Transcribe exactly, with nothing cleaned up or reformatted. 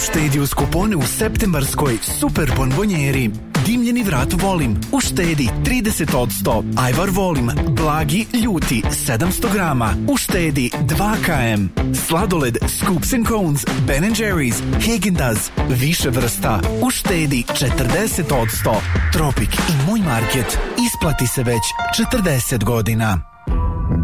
Uštedi uz kupone u septembarskoj super bonbonjeri. Dimljeni vrat volim, uštedi trideset odsto. Ajvar volim, blagi, ljuti, sedamsto grama, uštedi dva kilograma. Sladoled, Scoops and Cones, Ben and Jerry's, Häagen-Dazs, više vrsta, uštedi četrdeset odsto. Tropik i Moj market, isplati se već četrdeset godina.